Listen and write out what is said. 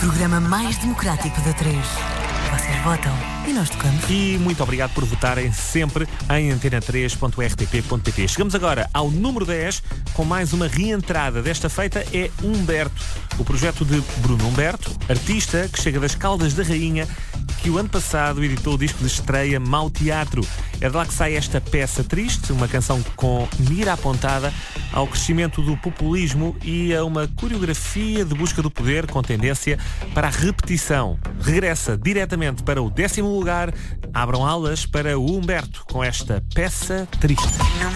programa mais democrático da 3. Vocês votam e nós tocamos. E muito obrigado por votarem sempre em antena3.rtp.pt. Chegamos agora ao número 10 com mais uma reentrada. Desta feita é Humberto, o projeto de Bruno Humberto, artista que chega das Caldas da Rainha, que o ano passado editou o disco de estreia Mau Teatro. É de lá que sai esta peça triste, uma canção com mira apontada ao crescimento do populismo e a uma coreografia de busca do poder com tendência para a repetição. Regressa diretamente para o 10º lugar. Abram alas para o Humberto com esta peça triste.